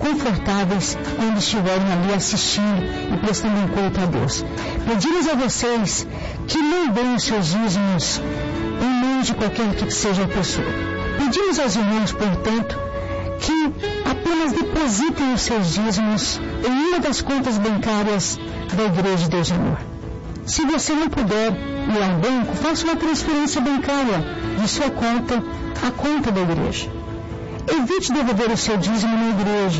confortáveis quando estiverem ali assistindo e prestando um culto a Deus. Pedimos a vocês que não deem os seus dízimos em mãos de qualquer que seja a pessoa. Pedimos aos irmãos, portanto, que apenas depositem os seus dízimos em uma das contas bancárias da Igreja de Deus de Amor. Se você não puder ir ao banco, faça uma transferência bancária de sua conta à conta da igreja. Evite devolver o seu dízimo na igreja.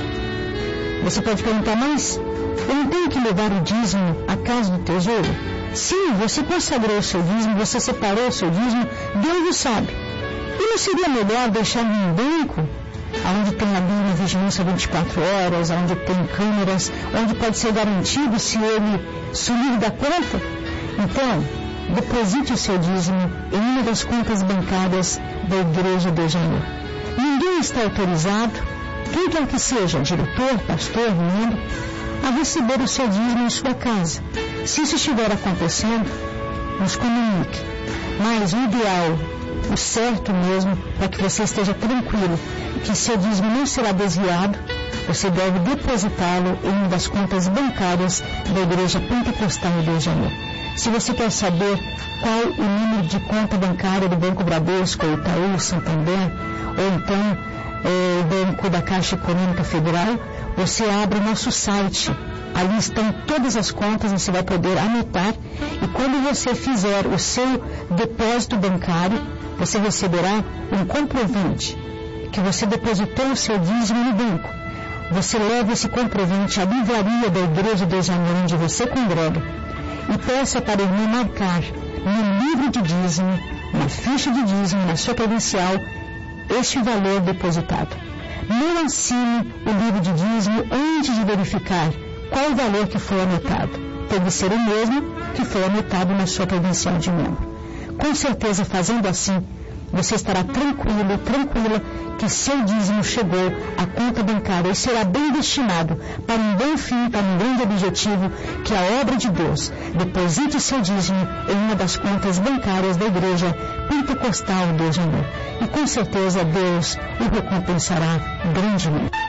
Você pode perguntar, mas eu não tenho que levar o dízimo à casa do tesouro? Sim, você consagrou o seu dízimo, você separou o seu dízimo, Deus o sabe. E não seria melhor deixar num banco, onde tem ali uma vigilância 24 horas, onde tem câmeras, onde pode ser garantido se ele sumir da conta? Então, deposite o seu dízimo em uma das contas bancárias da Igreja de Deus de Amor. Ninguém está autorizado, quem quer que seja, diretor, pastor, membro, a receber o seu dízimo em sua casa. Se isso estiver acontecendo, nos comunique. Mas o ideal, o certo mesmo, para que você esteja tranquilo, que seu dízimo não será desviado, você deve depositá-lo em uma das contas bancárias da Igreja Pentecostal de Deus de Amor. Se você quer saber qual o número de conta bancária do Banco Bradesco, Itaú, Santander, ou então o Banco da Caixa Econômica Federal, você abre o nosso site. Ali estão todas as contas, você vai poder anotar, e quando você fizer o seu depósito bancário, você receberá um comprovante que você depositou o seu dízimo no banco. Você leva esse comprovante à livraria da Igreja de Deus de Amor, onde você congrega, e peça para o irmão marcar no livro de dízimo, na ficha de dízimo, na sua credencial, este valor depositado. Não assine o livro de dízimo antes de verificar qual o valor que foi anotado. Deve ser o mesmo que foi anotado na sua credencial de membro. Com certeza, fazendo assim, você estará tranquilo, tranquila, que seu dízimo chegou à conta bancária e será bem destinado para um bom fim, para um grande objetivo, que é a obra de Deus. Deposite seu dízimo em uma das contas bancárias da Igreja Pentecostal Deus de Amor. E com certeza Deus o recompensará grandemente.